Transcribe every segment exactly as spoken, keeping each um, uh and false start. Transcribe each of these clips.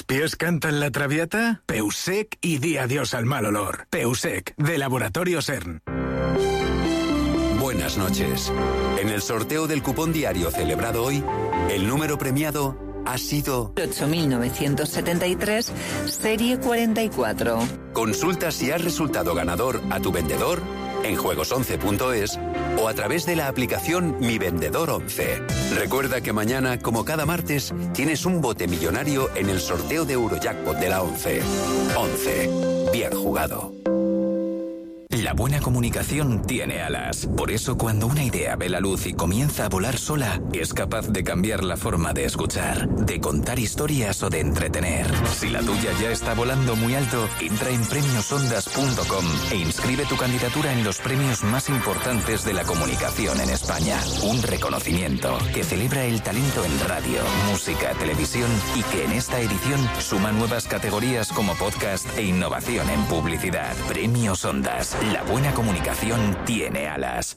¿Tus pies cantan la traviata? Peusec y di adiós al mal olor. Peusec, de Laboratorios CERN. Buenas noches. En el sorteo del cupón diario celebrado hoy, el número premiado ha sido ocho mil novecientos setenta y tres, serie cuarenta y cuatro. Consulta si has resultado ganador a tu vendedor en juegos once punto es o a través de la aplicación Mi Vendedor once. Recuerda que mañana, como cada martes, tienes un bote millonario en el sorteo de Eurojackpot de la once. once. Bien jugado. La buena comunicación tiene alas. Por eso, cuando una idea ve la luz y comienza a volar sola, es capaz de cambiar la forma de escuchar, de contar historias o de entretener. Si la tuya ya está volando muy alto, entra en premios ondas punto com e inscribe tu candidatura en los premios más importantes de la comunicación en España. Un reconocimiento que celebra el talento en radio, música, televisión y que en esta edición suma nuevas categorías como podcast e innovación en publicidad. Premios Ondas. La buena comunicación tiene alas.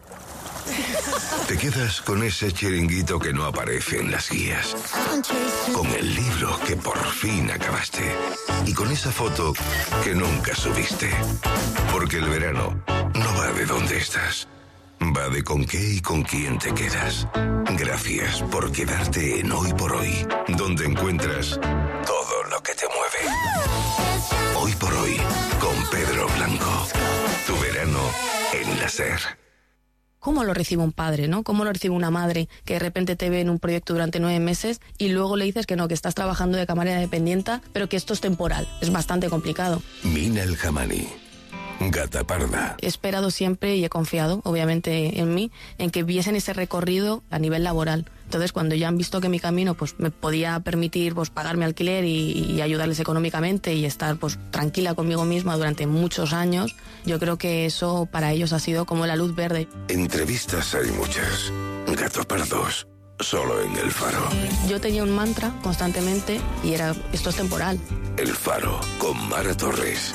Te quedas con ese chiringuito que no aparece en las guías, con el libro que por fin acabaste y con esa foto que nunca subiste. Porque el verano no va de dónde estás, va de con qué y con quién te quedas. Gracias por quedarte en Hoy por Hoy, donde encuentras todo lo que te mueve. Hoy por Hoy, con Pedro Blanco. Tu verano en la SER. ¿Cómo lo recibe un padre, no? ¿Cómo lo recibe una madre que de repente te ve en un proyecto durante nueve meses y luego le dices que no, que estás trabajando de camarera dependiente, pero que esto es temporal? Es bastante complicado. Mina El Jamani, Gata Parda. He esperado siempre y he confiado, obviamente, en mí, en que viesen ese recorrido a nivel laboral. Entonces, cuando ya han visto que mi camino pues me podía permitir pues pagar mi alquiler y, y ayudarles económicamente y estar pues tranquila conmigo misma durante muchos años, yo creo que eso para ellos ha sido como la luz verde. Entrevistas hay muchas. Gato Pardos, solo en El Faro. Yo tenía un mantra constantemente y era, esto es temporal. El Faro, con Mara Torres.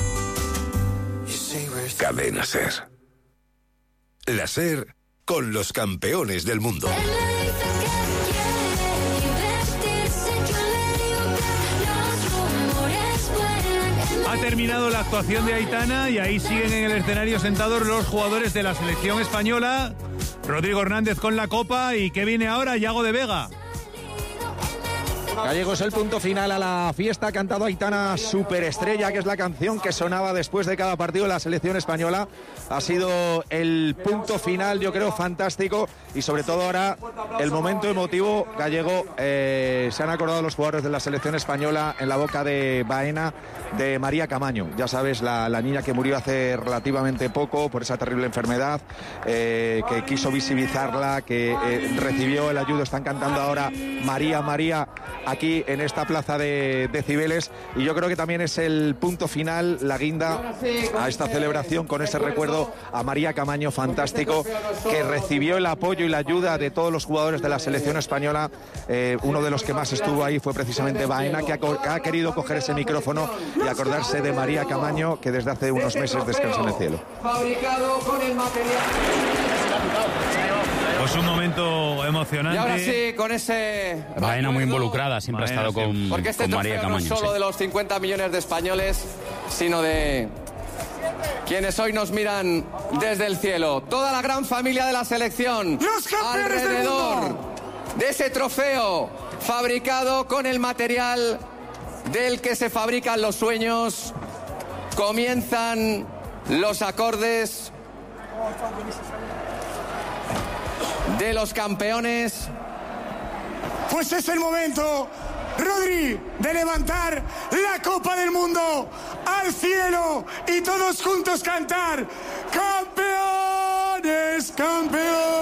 Cadena SER. La SER con los campeones del mundo. Ha terminado la actuación de Aitana y ahí siguen en el escenario sentados los jugadores de la selección española. Rodrigo Hernández con la copa y ¿qué viene ahora? Yago de Vega. Gallego, es el punto final a la fiesta. Ha cantado Aitana Superestrella, que es la canción que sonaba después de cada partido de la selección española. Ha sido el punto final, yo creo, fantástico. Y sobre todo ahora, el momento emotivo. Gallego, eh, se han acordado los jugadores de la selección española en la boca de Baena de María Camaño. Ya sabes, la, la niña que murió hace relativamente poco por esa terrible enfermedad, eh, que quiso visibilizarla, que eh, recibió el ayudo. Están cantando ahora María, María, aquí en esta plaza de, de Cibeles, y yo creo que también es el punto final, la guinda a esta celebración, con ese recuerdo a María Camaño fantástico, que recibió el apoyo y la ayuda de todos los jugadores de la selección española. Eh, uno de los que más estuvo ahí fue precisamente Baena, que ha, que ha querido coger ese micrófono y acordarse de María Camaño, que desde hace unos meses descansa en el cielo. Fabricado con el material. Pues un momento emocionante. Y ahora sí, con ese... Baena muy involucrada, siempre Baena, ha estado con, Porque este con María trofeo Camaño. no es solo sí. de los cincuenta millones de españoles, sino de quienes hoy nos miran desde el cielo. Toda la gran familia de la selección alrededor de ese trofeo fabricado con el material del que se fabrican los sueños. Comienzan los acordes de los campeones. Pues es el momento, Rodri, de levantar la Copa del Mundo al cielo y todos juntos cantar: ¡Campeones, campeones!